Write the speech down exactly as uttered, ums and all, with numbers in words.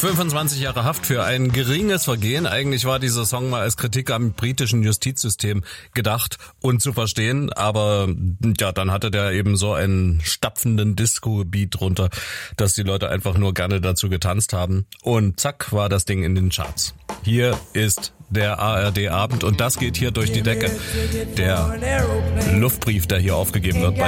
fünfundzwanzig Jahre Haft für ein geringes Vergehen. Eigentlich war dieser Song mal als Kritik am britischen Justizsystem gedacht und zu verstehen, aber ja, dann hatte der eben so einen stapfenden Disco-Beat drunter, dass die Leute einfach nur gerne dazu getanzt haben. Und zack, war das Ding in den Charts. Hier ist der A R D-Abend und das geht hier durch die Decke. Der Luftbrief, der hier aufgegeben wird bei